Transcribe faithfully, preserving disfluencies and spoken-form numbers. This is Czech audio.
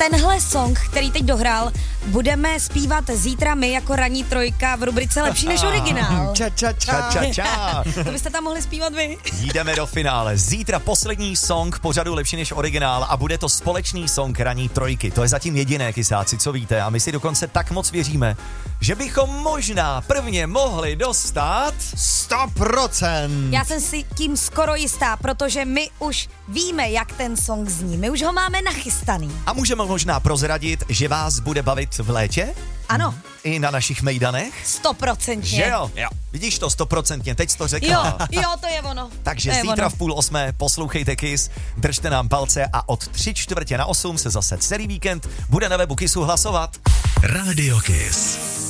tenhle song, který teď dohrál, budeme zpívat zítra my jako ranní trojka v rubrice Lepší než originál. Ča, ča, ča, ča, ča. To byste tam mohli zpívat vy. Jdeme do finále. Zítra poslední song pořadu Lepší než originál a bude to společný song ranní trojky. To je zatím jediné, kysáci, co víte. A my si dokonce tak moc věříme, že bychom možná prvně mohli dostat sto procent. Já jsem si tím skoro jistá, protože my už víme, jak ten song zní. My už ho máme nachystaný. A můžeme možná prozradit, že vás bude bavit v létě? Ano. I na našich mejdanech? Stoprocentně. Že jo? jo? Vidíš to stoprocentně, teď jsi to řekla. Jo, jo, to je ono. Takže je zítra ono. v půl osmé poslouchejte Kiss, držte nám palce a od tři čtvrtě na osm se zase celý víkend bude na webu Kissu hlasovat. Rádio Kiss.